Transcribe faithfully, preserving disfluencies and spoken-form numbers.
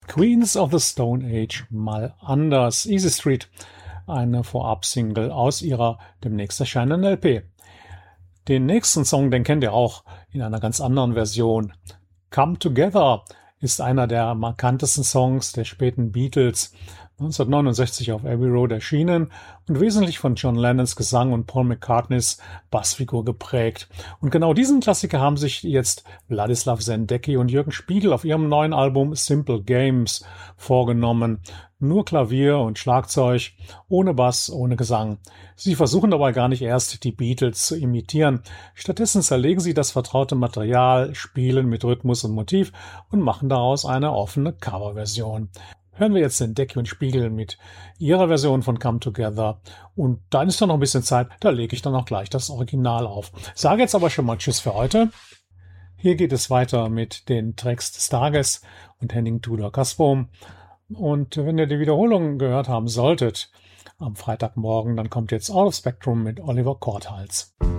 Queens of the Stone Age mal anders. Easy Street, eine Vorab-Single aus ihrer demnächst erscheinenden L P. Den nächsten Song, den kennt ihr auch in einer ganz anderen Version. Come Together ist einer der markantesten Songs der späten Beatles, neunzehnhundertneunundsechzig auf Abbey Road erschienen und wesentlich von John Lennons Gesang und Paul McCartneys Bassfigur geprägt. Und genau diesen Klassiker haben sich jetzt Wladislaw Sendecki und Jürgen Spiegel auf ihrem neuen Album Simple Games vorgenommen. Nur Klavier und Schlagzeug, ohne Bass, ohne Gesang. Sie versuchen dabei gar nicht erst, die Beatles zu imitieren. Stattdessen zerlegen sie das vertraute Material, spielen mit Rhythmus und Motiv und machen daraus eine offene Coverversion. Hören wir jetzt Sendecki und Spiegel mit ihrer Version von Come Together. Und dann ist da noch ein bisschen Zeit, da lege ich dann auch gleich das Original auf. Sage jetzt aber schon mal Tschüss für heute. Hier geht es weiter mit den Tracks des Tages und Henning Tudor-Kasbohm. Und wenn ihr die Wiederholung gehört haben solltet am Freitagmorgen, dann kommt jetzt Out of Spectrum mit Oliver Korthals.